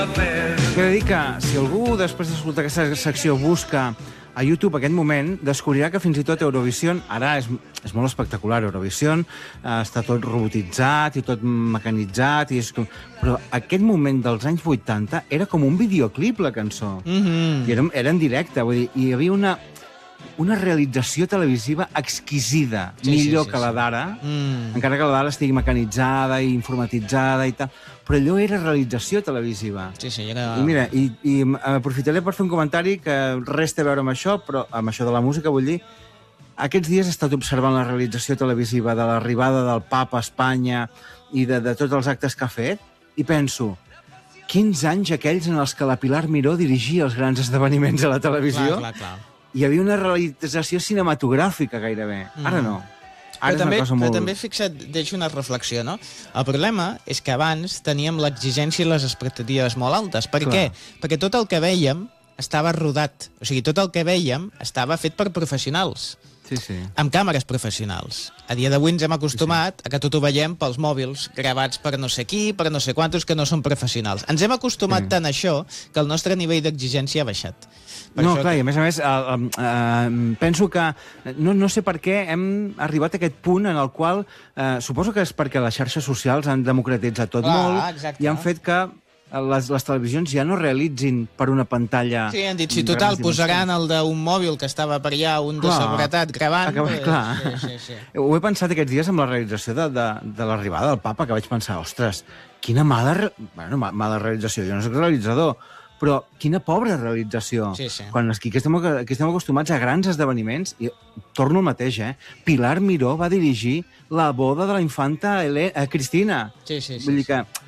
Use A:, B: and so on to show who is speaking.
A: He de dir que si algú, després d'escoltar aquesta secció, busca a YouTube aquest moment, descobrirà que fins i tot Eurovision, ara és molt espectacular, Eurovision, està tot robotitzat i tot mecanitzat, però aquest moment dels anys 80 era com un videoclip, la cançó. I era en directe, vull dir, hi havia una realització televisiva exquisida, millor que la d'ara, encara que la d'ara estigui mecanitzada i informatitzada i tal, però allò era realització televisiva.
B: Sí, era...
A: I mira, i aprofitaré per fer un comentari que res té a veure amb això, però amb això de la música, vull dir, aquests dies he estat observant la realització televisiva de l'arribada del papa a Espanya i de tots els actes que ha fet, i penso, quins anys aquells en els que la Pilar Miró dirigia els grans esdeveniments a la televisió?
B: Clar.
A: Hi havia una realització cinematogràfica gairebé. Ara no. Ara és una cosa molt...
B: Però també, fixa't, deixo una reflexió, no? El problema és que abans teníem l'exigència i les expectatives molt altes. Per què? Perquè tot el que vèiem estava rodat. O sigui, tot el que vèiem estava fet per professionals.
A: Sí.
B: Amb càmeres professionals. A dia d'avui ens hem acostumat a que tot ho veiem pels mòbils, gravats per no sé qui, per no sé quantos, que no són professionals. Ens hem acostumat tant a això que el nostre nivell d'exigència ha baixat.
A: No, clar, i a més, penso que no sé per què hem arribat a aquest punt en el qual, suposo que és perquè les xarxes socials han democratitzat tot molt i han fet que les televisions ja no realitzin per una pantalla...
B: Sí, han dit, si total, posaran el d'un mòbil que estava per allà, un de seguretat, gravant...
A: Clar.
B: Sí.
A: Ho he pensat aquests dies amb la realització de l'arribada del papa, que vaig pensar, ostres, quina mala realització, jo no soc realitzador, però quina pobra realització.
B: Sí.
A: Quan aquí estem acostumats a grans esdeveniments, i torno al mateix, Pilar Miró va dirigir la boda de la infanta Cristina.
B: Sí.
A: Vull dir que